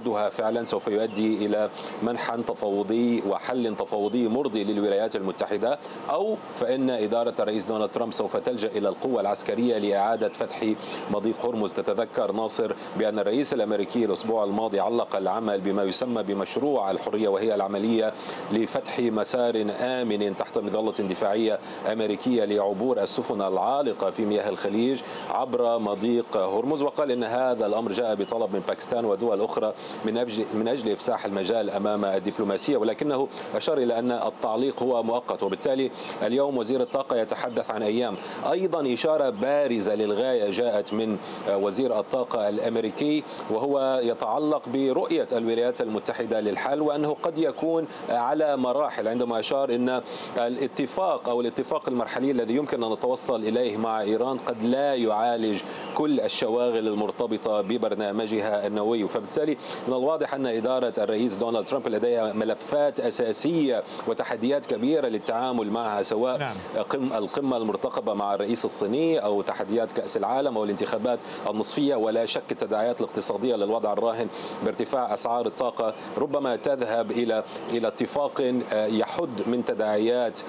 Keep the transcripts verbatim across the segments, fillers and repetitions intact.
ردها فعلا سوف يؤدي إلى منحا تفاوضي وحل تفاوضي مرضي للولايات المتحدة، أو فإن إدارة الرئيس دونالد ترامب سوف تلجأ إلى القوة العسكرية لإعادة فتح مضيق هرمز. تتذكر ناصر بأن الرئيس الأمريكي الأسبوع الماضي علق العمل بما يسمى بمشروع الحرية، وهي العملية لفتح مسار آمن تحت مظلة دفاعية أمريكية لعبور السفن العالقة في مياه الخليج عبر مضيق هرمز. وقال إن هذا الأمر جاء بطلب من باكستان ودول أخرى من أجل من أجل إفساح المجال أمام الدبلوماسية، ولكنه أشار إلى أن التعليق هو مؤقت. وبالتالي اليوم وزير الطاقة يتحدث عن أيام. أيضا إشارة بارزة للغاية جاءت من وزير الطاقة الأمريكي، وهو يتعلق برؤية الولايات المتحدة للحل، وأنه قد يكون على مراحل، عندما أشار أن الاتفاق أو الاتفاق المرحلي الذي يمكن أن نتوصل إليه مع إيران قد لا يعالج كل الشواغل المرتبطة ببرنامجها النووي. فبالتالي من الواضح أن إدارة الرئيس دونالد ترامب لديها ملفات أساسية وتحديات كبيرة للتعامل معها، سواء نعم. القمة المرتقبة مع الرئيس الصيني أو تحديات كأس العالم أو الانتخابات النصفية، ولا شك التداعيات الاقتصادية للوضع الراهن بارتفاع أسعار الطاقة ربما تذهب إلى إلى اتفاق يحد من تداعيات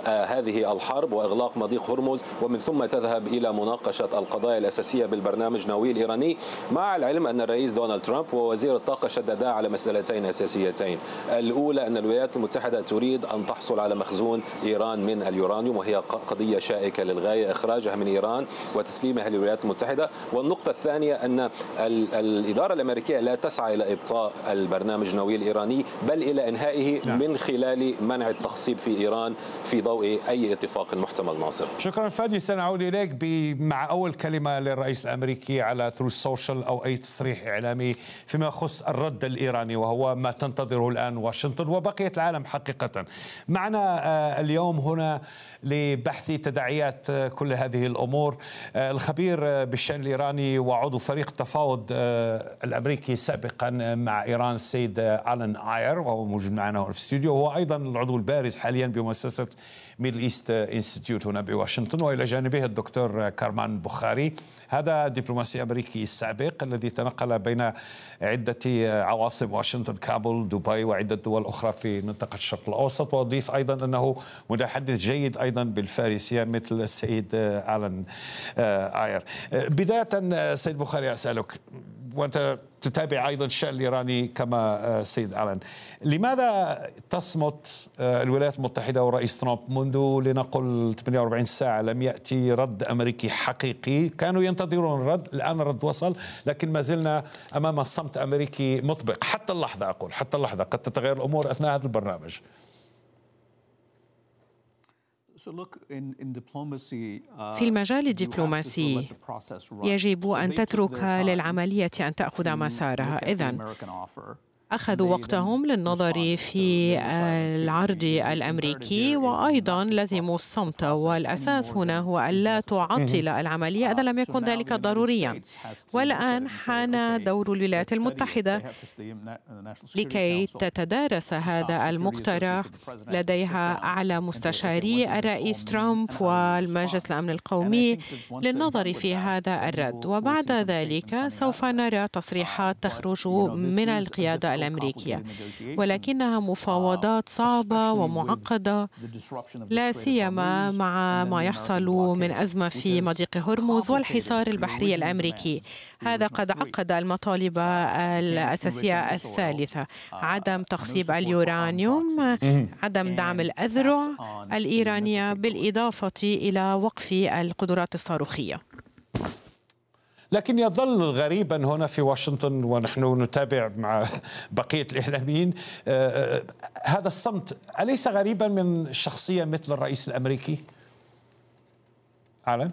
هذه الحرب وإغلاق مضيق هرمز، ومن ثم تذهب إلى مناقشة القضايا الأساسية بالبرنامج النووي الإيراني، مع العلم أن الرئيس دونالد ترامب ووزير الطاقة شددا على مسألتين أساسيتين. الأولى أن الولايات المتحدة تريد أن تحصل على مخزون إيران من اليورانيوم، وهي قضية شائكة للغاية إخراجها من إيران وتسليمها للولايات المتحدة. والنقطة الثانية أن الإدارة الأمريكية لا تسعى إلى إبطاء البرنامج النووي الإيراني، بل إلى إنهائه نعم. من خلال منع التخصيب في إيران في ضوء أي اتفاق محتمل. ناصر، شكرا فادي. سنعود إليك مع أول كلمة للرئيس الأمريكي على ثرو السوشيال أو أي تصريح إعلامي فيما يخص الرد الإيراني، وهو ما تنتظره الآن واشنطن وبقية العالم حقيقة. معنا اليوم هنا لبحث تداعيات كل هذه الأمور الخبير بالشأن الإيراني وعضو فريق التفاوض الأمريكي سابقا مع إيران السيد آلان آير، وهو موجود معنا هنا في الاستوديو، وهو أيضا العضو البارز حاليا بمؤسسة ميدل إيست انستيتيوت هنا بواشنطن، وإلى جانبه الدكتور كارمان بخاري، هذا دبلوماسي أمريكي سابق الذي تنقل بين عدة عواصم، واشنطن، كابول، دبي وعدة دول أخرى في منطقة الشرق الأوسط. وأضيف أيضا أنه متحدث جيد أيضا بالفارسية مثل السيد آلان آير. بداية سيد بخاري أسألك، وأنت تتابع أيضا الشأن الإيراني كما سيد آلان، لماذا تصمت الولايات المتحدة والرئيس ترامب منذ لنقل ثمانية وأربعين ساعة لم يأتي رد أمريكي حقيقي؟ كانوا ينتظرون الرد، الآن الرد وصل، لكن ما زلنا أمام صمت أمريكي مطبق حتى اللحظة. أقول حتى اللحظة، قد تتغير الأمور أثناء هذا البرنامج. في المجال الدبلوماسي يجب أن تترك للعملية أن تأخذ مسارها. إذن أخذوا وقتهم للنظر في العرض الأمريكي، وأيضا لزموا الصمت، والأساس هنا هو ألا تعطل العملية إذا لم يكن ذلك ضروريا. والآن حان دور الولايات المتحدة لكي تتدارس هذا المقترح لديها أعلى مستشاري الرئيس ترامب والمجلس الأمن القومي للنظر في هذا الرد، وبعد ذلك سوف نرى تصريحات تخرج من القيادة الأمريكية، ولكنها مفاوضات صعبة ومعقدة، لا سيما مع ما يحصل من أزمة في مضيق هرمز والحصار البحري الأمريكي. هذا قد عقد المطالب الأساسية الثالثة: عدم تخصيب اليورانيوم، عدم دعم الأذرع الإيرانية، بالإضافة إلى وقف القدرات الصاروخية. لكن يظل غريبا هنا في واشنطن ونحن نتابع مع بقية الإعلاميين هذا الصمت، أليس غريبا من شخصية مثل الرئيس الأمريكي؟ آلان؟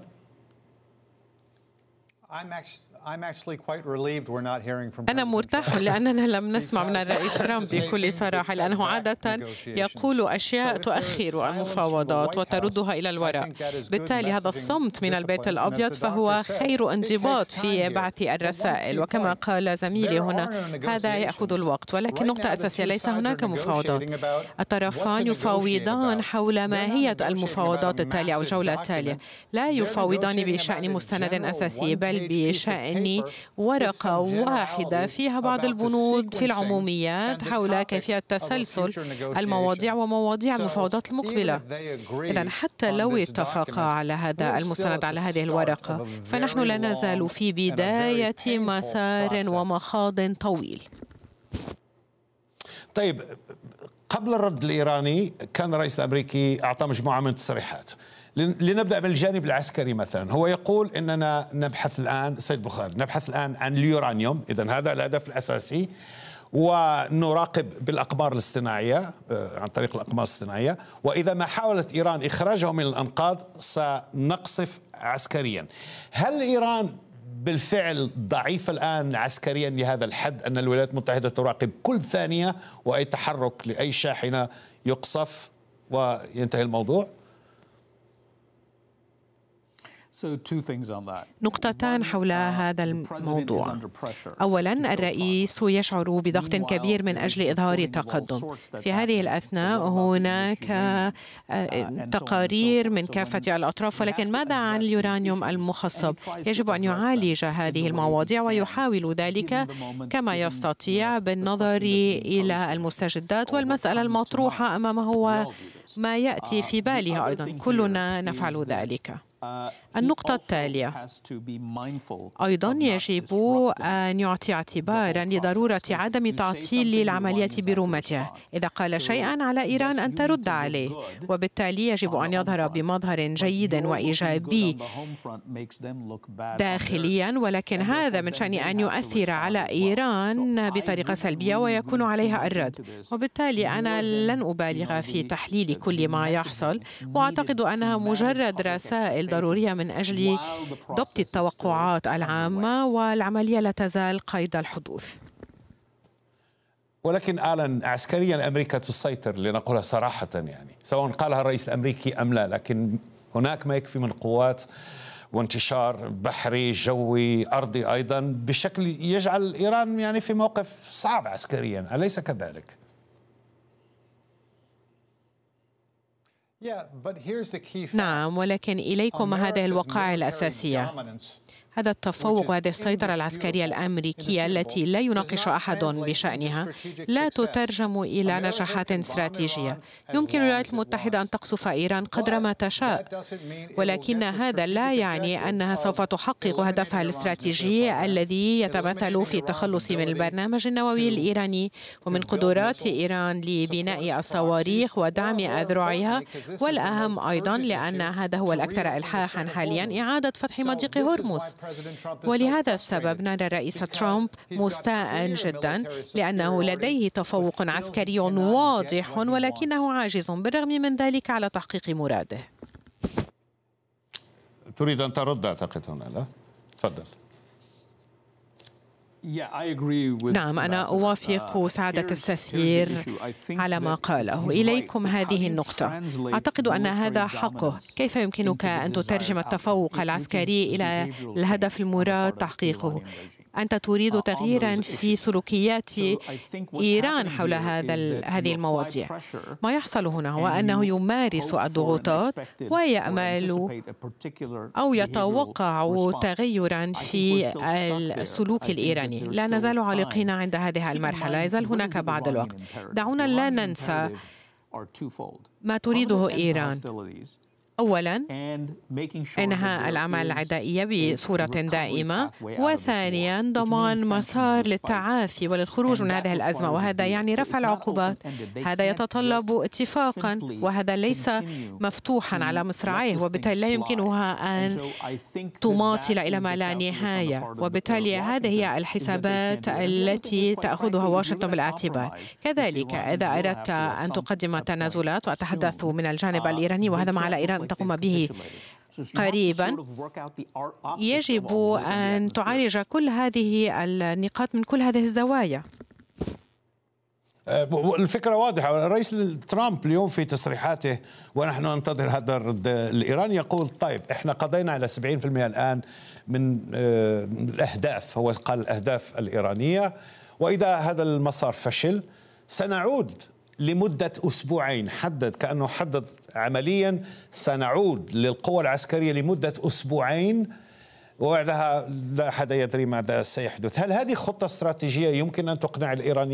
أنا مرتاح لأننا لم نسمع من الرئيس ترامب بكل صراحة، لأنه عادة يقول أشياء تؤخر المفاوضات وتردها إلى الوراء. بالتالي هذا الصمت من البيت الأبيض فهو خير انضباط في بعث الرسائل، وكما قال زميلي هنا هذا يأخذ الوقت. ولكن نقطة أساسية: ليس هناك مفاوضات، الطرفان يفاوضان حول ماهية المفاوضات التالية أو الجولة التالية، لا يفاوضان بشأن مستند أساسي بل بشأن أني ورقة واحدة فيها بعض البنود في العموميات حول كيفية تسلسل المواضيع ومواضيع المفاوضات المقبلة. إذن حتى لو اتفقا على هذا المستند على هذه الورقة، فنحن لا نزال في بداية مسار ومخاض طويل. طيب، قبل الرد الإيراني كان الرئيس الأمريكي أعطى مجموعة من التصريحات. لنبدأ بالجانب العسكري مثلا، هو يقول أننا نبحث الآن، سيد بخاري، نبحث الآن عن اليورانيوم، إذن هذا الهدف الأساسي، ونراقب بالأقمار الاصطناعية عن طريق الأقمار الاصطناعية، وإذا ما حاولت إيران إخراجه من الأنقاض سنقصف عسكريا. هل إيران بالفعل ضعيفة الآن عسكريا لهذا الحد أن الولايات المتحدة تراقب كل ثانية وأي تحرك لأي شاحنة يقصف وينتهي الموضوع؟ نقطتان حول هذا الموضوع. أولا، الرئيس يشعر بضغط كبير من أجل إظهار التقدم. في هذه الأثناء هناك تقارير من كافة الأطراف، ولكن ماذا عن اليورانيوم المخصب؟ يجب أن يعالج هذه المواضيع ويحاول ذلك كما يستطيع بالنظر إلى المستجدات والمسألة المطروحة أمامه وما يأتي في باله أيضا. كلنا نفعل ذلك. النقطة التالية، أيضا يجب أن يعطي اعتبارا لضرورة عدم تعطيل العملية برمتها. إذا قال شيئا على إيران أن ترد عليه، وبالتالي يجب أن يظهر بمظهر جيد وإيجابي داخليا، ولكن هذا من شأن أن يؤثر على إيران بطريقة سلبية ويكون عليها الرد. وبالتالي أنا لن أبالغ في تحليل كل ما يحصل، وأعتقد أنها مجرد رسائل ضرورية من أجل ضبط التوقعات العامة، والعملية لا تزال قيد الحدوث. ولكن آلان، عسكريا أمريكا تسيطر، لنقولها صراحة، يعني سواء قالها الرئيس الأمريكي أم لا، لكن هناك ما يكفي من قوات وانتشار بحري جوي أرضي أيضا بشكل يجعل إيران يعني في موقف صعب عسكريا، أليس كذلك؟ نعم، ولكن إليكم هذه الوقائع الأساسية. هذا التفوق وهذه السيطرة العسكرية الأمريكية التي لا يناقش أحد بشأنها لا تترجم إلى نجاحات استراتيجية. يمكن للولايات المتحدة أن تقصف إيران قدر ما تشاء، ولكن هذا لا يعني أنها سوف تحقق هدفها الاستراتيجي الذي يتمثل في التخلص من البرنامج النووي الإيراني ومن قدرات إيران لبناء الصواريخ ودعم أذرعها، والأهم أيضا لأن هذا هو الأكثر إلحاحا حاليا إعادة فتح مضيق هرمز. ولهذا السبب نرى الرئيس ترامب مستاء جدا لأنه لديه تفوق عسكري واضح، ولكنه عاجز بالرغم من ذلك على تحقيق مراده. تريد أن ترد أعتقد هنا، لا؟ تفضل. نعم، أنا أوافق سعادة السفير على ما قاله. إليكم هذه النقطة. أعتقد أن هذا حقه. كيف يمكنك أن تترجم التفوق العسكري إلى الهدف المراد تحقيقه؟ أنت تريد تغييرا في سلوكيات إيران حول هذا هذه المواضيع. ما يحصل هنا هو أنه يمارس الضغوطات ويأمل أو يتوقع تغيرا في السلوك الإيراني. لا نزال عالقين عند هذه المرحلة، يزال هناك بعض الوقت. دعونا لا ننسى ما تريده إيران. أولاً، إنهاء الأعمال العدائية بصورة دائمة، وثانياً ضمان مسار للتعافي وللخروج من هذه الأزمة، وهذا يعني رفع العقوبات. هذا يتطلب اتفاقاً، وهذا ليس مفتوحاً على مصراعيه، وبالتالي لا يمكنها أن تماطل إلى ما لا نهاية، وبالتالي هذه هي الحسابات التي تأخذها واشنطن بالاعتبار. كذلك إذا أردت أن تقدم تنازلات، وأتحدث من الجانب الإيراني وهذا ما على إيران تقوم به قريبا، يجب أن تعالج كل هذه النقاط من كل هذه الزوايا. الفكرة واضحة. الرئيس ترامب اليوم في تصريحاته ونحن ننتظر هذا الرد الإيراني يقول طيب احنا قضينا على سبعين بالمئة الآن من الأهداف، هو قال الأهداف الإيرانية، وإذا هذا المسار فشل سنعود لمدة أسبوعين. حدد كأنه حدد عمليا سنعود للقوى العسكرية لمدة أسبوعين وبعدها لا أحد يدري ماذا سيحدث. هل هذه خطة استراتيجية يمكن أن تقنع الإيرانيين